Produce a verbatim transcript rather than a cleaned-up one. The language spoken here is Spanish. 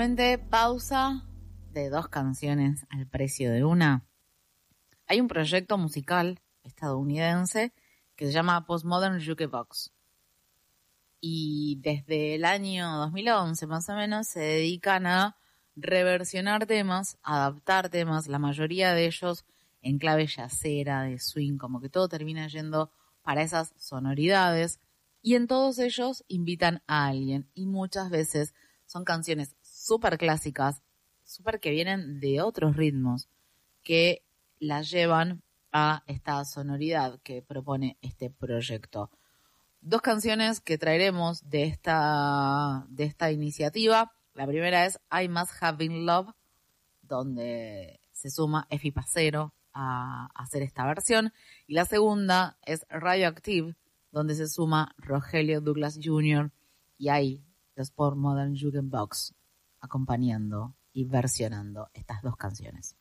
Pausa de dos canciones al precio de una. Hay un proyecto musical estadounidense que se llama Postmodern Jukebox. Y desde el año dos mil once más o menos se dedican a reversionar temas, adaptar temas, la mayoría de ellos en clave yacera, de swing, como que todo termina yendo para esas sonoridades. Y en todos ellos invitan a alguien y muchas veces son canciones súper clásicas, súper que vienen de otros ritmos, que las llevan a esta sonoridad que propone este proyecto. Dos canciones que traeremos de esta, de esta iniciativa. La primera es I Must Have Been Love, donde se suma Efi Pacero a hacer esta versión. Y la segunda es Radioactive, donde se suma Rogelio Douglas junior Y hay los Postmodern Jukebox acompañando y versionando estas dos canciones.